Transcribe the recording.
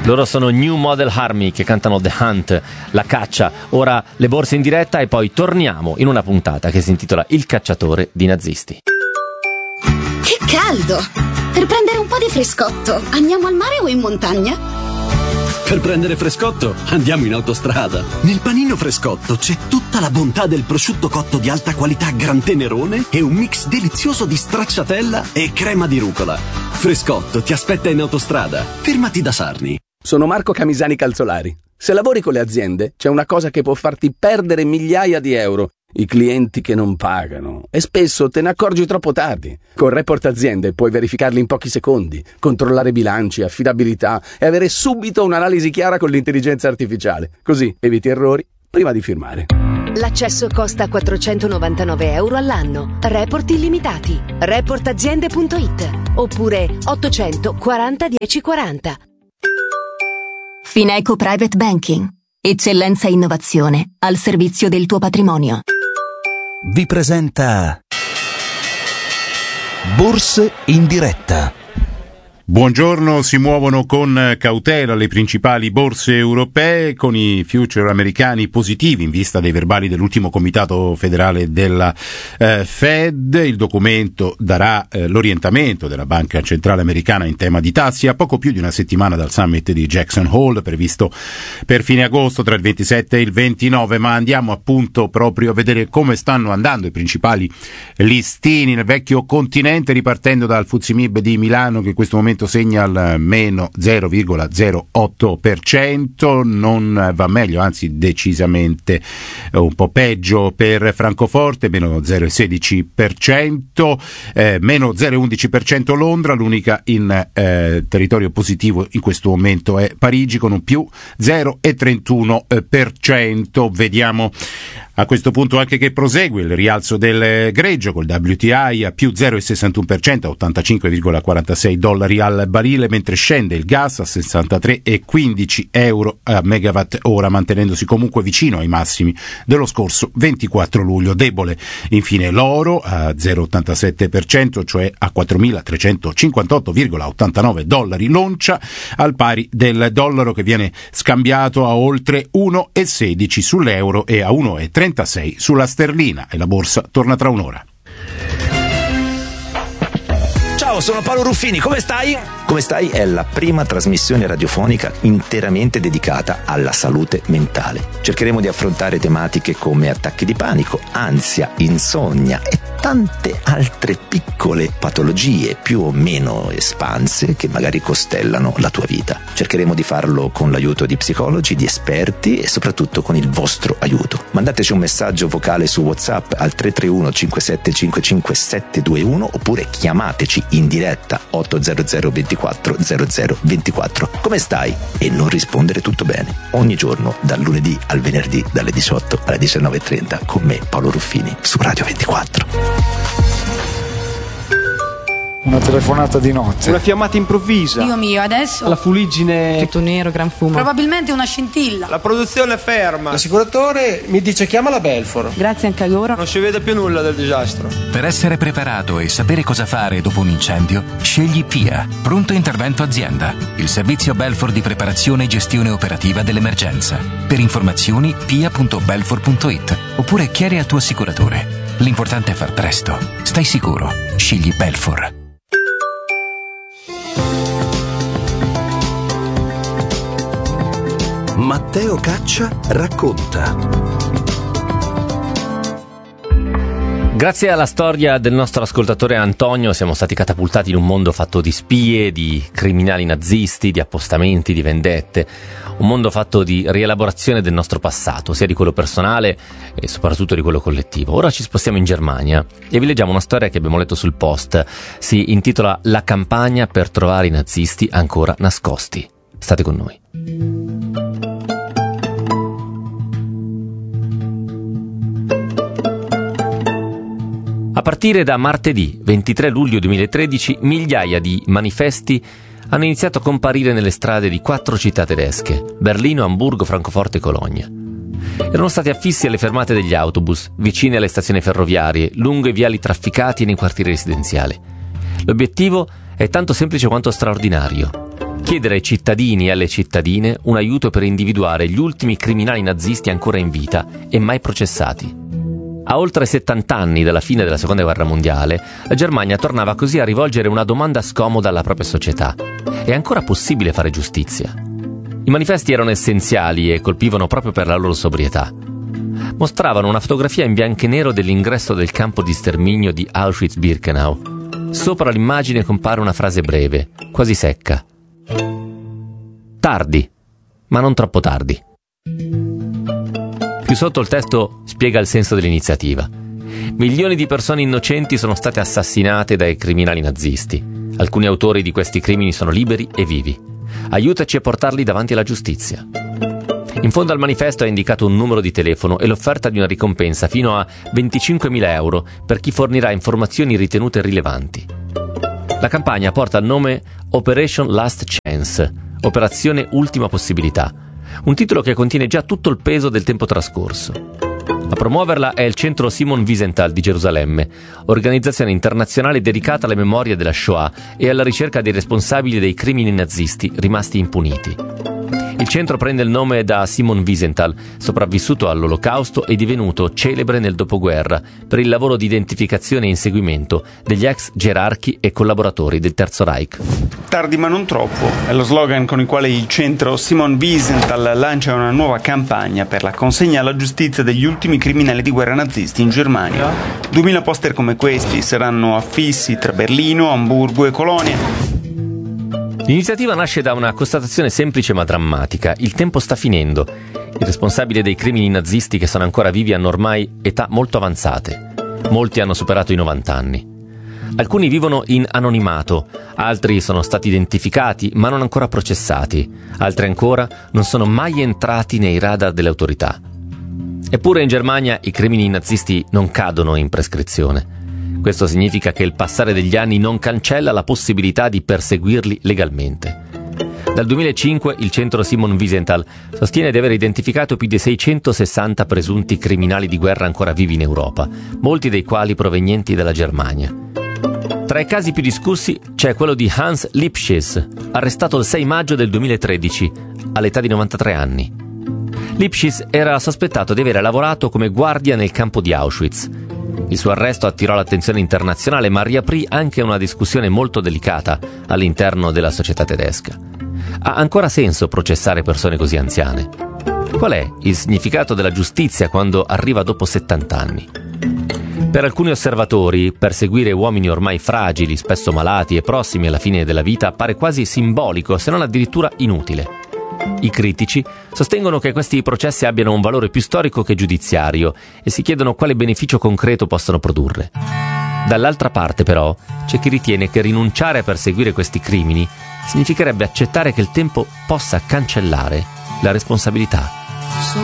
Loro sono New Model Army che cantano The Hunt, la caccia. Ora le borse in diretta e poi torniamo in una puntata che si intitola Il cacciatore di nazisti. Che caldo! Per prendere un po' di frescotto, andiamo al mare o in montagna? Per prendere frescotto, andiamo in autostrada. Nel panino frescotto c'è tutta la bontà del prosciutto cotto di alta qualità Gran Tenerone e un mix delizioso di stracciatella e crema di rucola. Frescotto ti aspetta in autostrada. Fermati da Sarni. Sono Marco Camisani Calzolari. Se lavori con le aziende, c'è una cosa che può farti perdere migliaia di euro. I clienti che non pagano. E spesso te ne accorgi troppo tardi. Con Report Aziende puoi verificarli in pochi secondi, controllare bilanci, affidabilità e avere subito un'analisi chiara con l'intelligenza artificiale. Così eviti errori prima di firmare. L'accesso costa 499 euro all'anno. Report illimitati. Reportaziende.it oppure 840 1040. Fineco Private Banking. Eccellenza e innovazione al servizio del tuo patrimonio. Vi presenta Borse in diretta. Buongiorno, si muovono con cautela le principali borse europee, con i future americani positivi in vista dei verbali dell'ultimo comitato federale della Fed. Il documento darà l'orientamento della Banca Centrale Americana in tema di tassi a poco più di una settimana dal summit di Jackson Hole, previsto per fine agosto tra il 27 e il 29, ma andiamo appunto proprio a vedere come stanno andando i principali listini nel vecchio continente, ripartendo dal FTSE MIB di Milano, che in questo momento segna il meno 0,08%, non va meglio, anzi decisamente un po' peggio per Francoforte, meno 0,16%, meno 0,11% Londra, l'unica in territorio positivo in questo momento è Parigi con un più 0,31%. Vediamo a questo punto anche che prosegue il rialzo del greggio col WTI a più 0,61% a 85,46 dollari al barile, mentre scende il gas a 63,15 euro a megawatt ora, mantenendosi comunque vicino ai massimi dello scorso 24 luglio. Debole infine l'oro a 0,87%, cioè a 4.358,89 dollari l'oncia, al pari del dollaro che viene scambiato a oltre 1,16 sull'euro e a 1,36 sulla sterlina, e la borsa torna tra un'ora. Ciao, sono Paolo Ruffini, come stai? Come stai è la prima trasmissione radiofonica interamente dedicata alla salute mentale. Cercheremo di affrontare tematiche come attacchi di panico, ansia, insonnia e tante altre piccole patologie più o meno espanse che magari costellano la tua vita. Cercheremo di farlo con l'aiuto di psicologi, di esperti e soprattutto con il vostro aiuto. Mandateci un messaggio vocale su WhatsApp al 331 5755 721 oppure chiamateci in diretta 800 24 00 24. Come stai? E non rispondere tutto bene. Ogni giorno dal lunedì al venerdì dalle 18 alle 19:30 con me Paolo Ruffini su Radio 24. Una telefonata di notte. Una fiammata improvvisa. Dio mio, adesso? La fuliggine. Tutto nero, gran fumo. Probabilmente una scintilla. La produzione è ferma. L'assicuratore mi dice chiama la Belfor. Grazie anche a loro. Non si vede più nulla del disastro. Per essere preparato e sapere cosa fare dopo un incendio, scegli PIA, Pronto Intervento Azienda, il servizio Belfor di preparazione e gestione operativa dell'emergenza. Per informazioni pia.belfor.it oppure chiedi al tuo assicuratore. L'importante è far presto. Stai sicuro. Scegli Belfor. Matteo Caccia racconta. Grazie alla storia del nostro ascoltatore Antonio siamo stati catapultati in un mondo fatto di spie, di criminali nazisti, di appostamenti, di vendette, un mondo fatto di rielaborazione del nostro passato, sia di quello personale e soprattutto di quello collettivo. Ora ci spostiamo in Germania e vi leggiamo una storia che abbiamo letto sul Post. Si intitola La campagna per trovare i nazisti ancora nascosti. State con noi. A partire da martedì 23 luglio 2013 migliaia di manifesti hanno iniziato a comparire nelle strade di 4 città tedesche: Berlino, Amburgo, Francoforte e Cologna. Erano stati affissi alle fermate degli autobus, vicine alle stazioni ferroviarie, lungo i viali trafficati e nei quartieri residenziali. L'obiettivo è tanto semplice quanto straordinario: chiedere ai cittadini e alle cittadine un aiuto per individuare gli ultimi criminali nazisti ancora in vita e mai processati. A oltre 70 anni dalla fine della Seconda Guerra Mondiale, la Germania tornava così a rivolgere una domanda scomoda alla propria società. È ancora possibile fare giustizia? I manifesti erano essenziali e colpivano proprio per la loro sobrietà. Mostravano una fotografia in bianco e nero dell'ingresso del campo di sterminio di Auschwitz-Birkenau. Sopra l'immagine compare una frase breve, quasi secca. Tardi, ma non troppo tardi. Più sotto il testo spiega il senso dell'iniziativa. Milioni di persone innocenti sono state assassinate dai criminali nazisti. Alcuni autori di questi crimini sono liberi e vivi. Aiutaci a portarli davanti alla giustizia. In fondo al manifesto è indicato un numero di telefono e l'offerta di una ricompensa fino a 25.000 euro per chi fornirà informazioni ritenute rilevanti. La campagna porta il nome Operation Last Chance, Operazione Ultima Possibilità, un titolo che contiene già tutto il peso del tempo trascorso. A promuoverla è il centro Simon Wiesenthal di Gerusalemme, organizzazione internazionale dedicata alla memoria della Shoah e alla ricerca dei responsabili dei crimini nazisti rimasti impuniti. Il centro prende il nome da Simon Wiesenthal, sopravvissuto all'Olocausto e divenuto celebre nel dopoguerra per il lavoro di identificazione e inseguimento degli ex gerarchi e collaboratori del Terzo Reich. Tardi ma non troppo è lo slogan con il quale il centro Simon Wiesenthal lancia una nuova campagna per la consegna alla giustizia degli ultimi criminali di guerra nazisti in Germania. 2000 poster come questi saranno affissi tra Berlino, Amburgo e Colonia. L'iniziativa nasce da una constatazione semplice ma drammatica. Il tempo sta finendo. I responsabili dei crimini nazisti che sono ancora vivi hanno ormai età molto avanzate. Molti hanno superato i 90 anni. Alcuni vivono in anonimato, altri sono stati identificati ma non ancora processati, altri ancora non sono mai entrati nei radar delle autorità. Eppure in Germania i crimini nazisti non cadono in prescrizione. Questo significa che il passare degli anni non cancella la possibilità di perseguirli legalmente. Dal 2005 il centro Simon Wiesenthal sostiene di aver identificato più di 660 presunti criminali di guerra ancora vivi in Europa, molti dei quali provenienti dalla Germania. Tra i casi più discussi c'è quello di Hans Lipschitz, arrestato il 6 maggio del 2013, all'età di 93 anni. Lipschitz era sospettato di aver lavorato come guardia nel campo di Auschwitz. Il suo arresto attirò l'attenzione internazionale, ma riaprì anche una discussione molto delicata all'interno della società tedesca. Ha ancora senso processare persone così anziane? Qual è il significato della giustizia quando arriva dopo 70 anni? Per alcuni osservatori, perseguire uomini ormai fragili, spesso malati e prossimi alla fine della vita appare quasi simbolico, se non addirittura inutile. I critici sostengono che questi processi abbiano un valore più storico che giudiziario e si chiedono quale beneficio concreto possano produrre. Dall'altra parte, però, c'è chi ritiene che rinunciare a perseguire questi crimini significherebbe accettare che il tempo possa cancellare la responsabilità.